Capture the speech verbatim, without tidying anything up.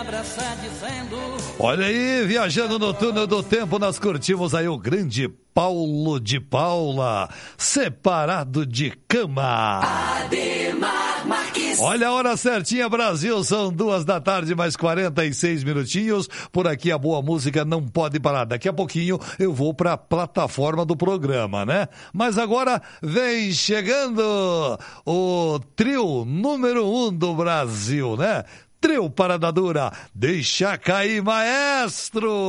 Olha aí, viajando no túnel do tempo, nós curtimos aí o grande Paulo de Paula, Separado de Cama. Ademar Marques. Olha a hora certinha, Brasil, são duas da tarde, mais quarenta e seis minutinhos. Por aqui a boa música não pode parar. Daqui a pouquinho eu vou para a plataforma do programa, né? Mas agora vem chegando o trio número um do Brasil, né? Trio Parada Dura, deixa cair, maestro!